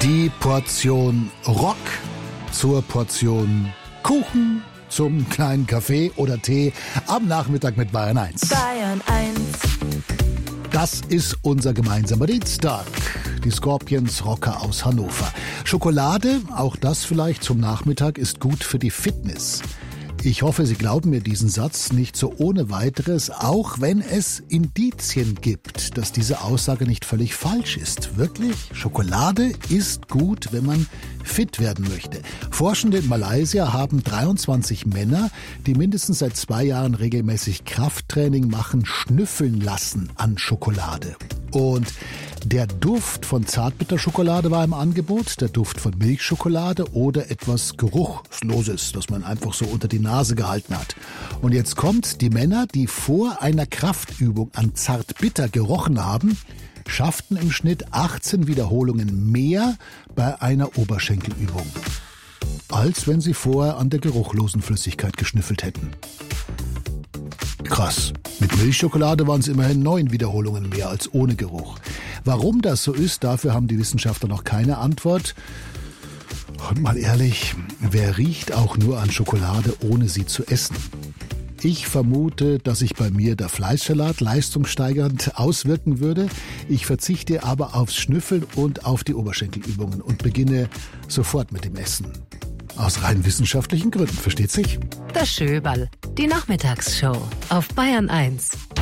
Die Portion Rock zur Portion Kuchen, zum kleinen Kaffee oder Tee am Nachmittag mit Bayern 1. Bayern 1. Das ist unser gemeinsamer Dienstag. Die Scorpions Rocker aus Hannover. Schokolade, auch das vielleicht zum Nachmittag, ist gut für die Fitness. Ich hoffe, Sie glauben mir diesen Satz nicht so ohne weiteres, auch wenn es Indizien gibt, dass diese Aussage nicht völlig falsch ist. Wirklich, Schokolade ist gut, wenn man fit werden möchte. Forschende in Malaysia haben 23 Männer, die mindestens seit 2 Jahren regelmäßig Krafttraining machen, schnüffeln lassen an Schokolade. Und der Duft von Zartbitterschokolade war im Angebot, der Duft von Milchschokolade oder etwas Geruchloses, das man einfach so unter die Nase gehalten hat. Und jetzt kommt, die Männer, die vor einer Kraftübung an Zartbitter gerochen haben, schafften im Schnitt 18 Wiederholungen mehr bei einer Oberschenkelübung, als wenn sie vorher an der geruchlosen Flüssigkeit geschnüffelt hätten. Krass. Mit Milchschokolade waren es immerhin 9 Wiederholungen mehr als ohne Geruch. Warum das so ist, dafür haben die Wissenschaftler noch keine Antwort. Und mal ehrlich, wer riecht auch nur an Schokolade, ohne sie zu essen? Ich vermute, dass sich bei mir der Fleischsalat leistungssteigernd auswirken würde. Ich verzichte aber aufs Schnüffeln und auf die Oberschenkelübungen und beginne sofort mit dem Essen. Aus rein wissenschaftlichen Gründen, versteht sich? Das Schöberl, die Nachmittagsshow auf Bayern 1.